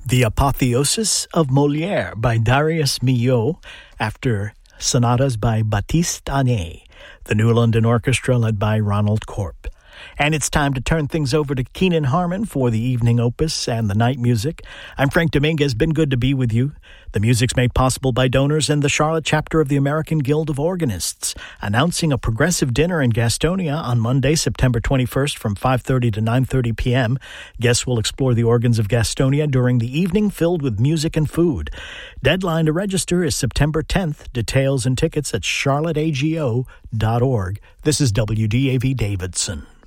The Apotheosis of Molière by Darius Milhaud, after sonatas by Baptiste Ané, the New London Orchestra led by Ronald Corp. And it's time to turn things over to Keenan Harmon for the evening opus and the night music. I'm Frank Dominguez. Been good to be with you. The music's made possible by donors and the Charlotte chapter of the American Guild of Organists, announcing a progressive dinner in Gastonia on Monday, September 21st from 5:30 to 9:30 p.m. Guests will explore the organs of Gastonia during the evening filled with music and food. Deadline to register is September 10th. Details and tickets at charlotteago.org. This is WDAV Davidson.